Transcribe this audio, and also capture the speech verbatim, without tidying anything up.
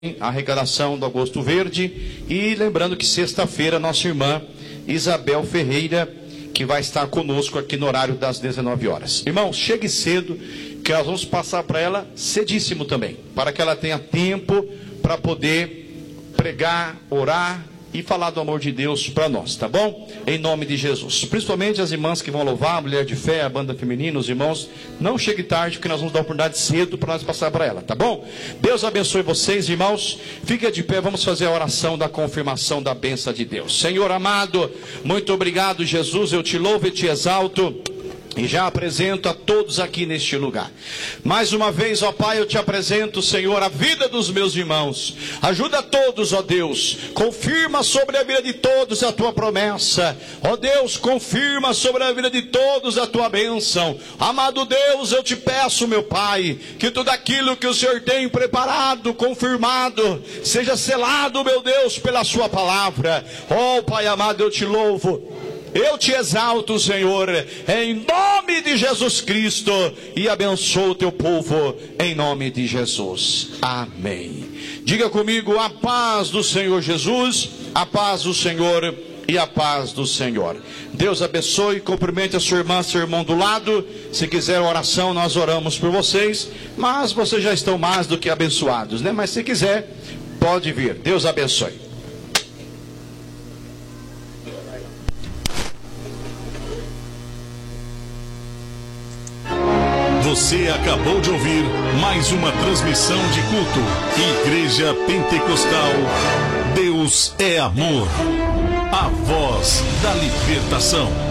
a arrecadação do Agosto Verde. E lembrando que sexta-feira nossa irmã Isabel Ferreira, que vai estar conosco aqui no horário das dezenove horas. Irmãos, chegue cedo, que nós vamos passar para ela cedíssimo também, para que ela tenha tempo para poder pregar, orar e falar do amor de Deus para nós, tá bom? Em nome de Jesus. Principalmente as irmãs que vão louvar, a Mulher de Fé, a banda feminina, os irmãos, não chegue tarde, porque nós vamos dar a oportunidade cedo para nós passar para ela, tá bom? Deus abençoe vocês, irmãos. Fique de pé, vamos fazer a oração da confirmação da bênção de Deus. Senhor amado, muito obrigado, Jesus, eu te louvo e te exalto. E já apresento a todos aqui neste lugar. Mais uma vez, ó Pai, eu te apresento, Senhor, a vida dos meus irmãos. Ajuda a todos, ó Deus. Confirma sobre a vida de todos a tua promessa. Ó Deus, confirma sobre a vida de todos a tua bênção. Amado Deus, eu te peço, meu Pai, que tudo aquilo que o Senhor tem preparado, confirmado, seja selado, meu Deus, pela sua palavra. Ó Pai amado, eu te louvo. Eu te exalto, Senhor, em nome de Jesus Cristo, e abençoo o teu povo em nome de Jesus. Amém. Diga comigo: a paz do Senhor Jesus, a paz do Senhor e a paz do Senhor. Deus abençoe, cumprimente a sua irmã, seu irmão do lado. Se quiser oração, nós oramos por vocês, mas vocês já estão mais do que abençoados, né? Mas se quiser, pode vir. Deus abençoe. Você acabou de ouvir mais uma transmissão de culto. Igreja Pentecostal, Deus é amor. A voz da libertação.